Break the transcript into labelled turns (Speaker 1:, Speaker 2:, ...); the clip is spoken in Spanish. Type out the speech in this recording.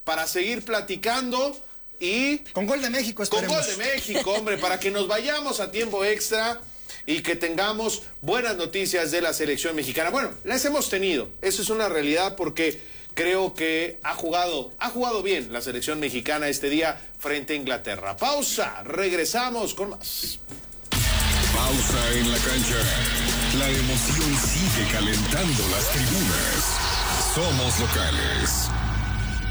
Speaker 1: para seguir platicando y...
Speaker 2: Con gol de México, esperemos.
Speaker 1: Con gol de México, hombre, para que nos vayamos a tiempo extra y que tengamos buenas noticias de la selección mexicana. Bueno, las hemos tenido, eso es una realidad porque creo que ha jugado bien la selección mexicana este día frente a Inglaterra. Pausa, regresamos con más.
Speaker 3: Pausa en la cancha. La emoción sigue calentando las tribunas. Somos locales.